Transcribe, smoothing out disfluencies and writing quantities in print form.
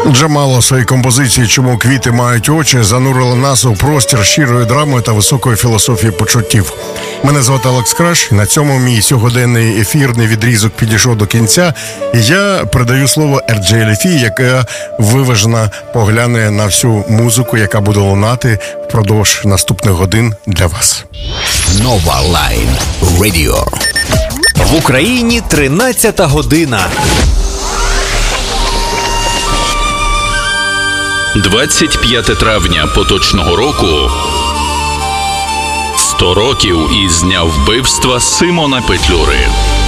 Джамала у своїй композиції «Чому квіти мають очі» занурила нас у простір щирої драми та високої філософії почуттів. Мене звати Алекс Краш, на цьому мій сьогоденний ефірний відрізок підійшов до кінця, і я передаю слово Ерджей Лефі, яка виважено погляне на всю музику, яка буде лунати впродовж наступних годин для вас. Нова Лайн Радіо. В Україні 13 година. 25 травня поточного року 100 років із дня вбивства Симона Петлюри.